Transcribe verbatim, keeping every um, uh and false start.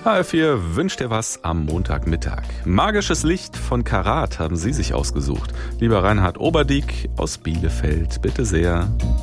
H R vier wünscht dir was am Montagmittag. Magisches Licht von Karat haben Sie sich ausgesucht. Lieber Reinhard Oberdiek aus Bielefeld, bitte sehr.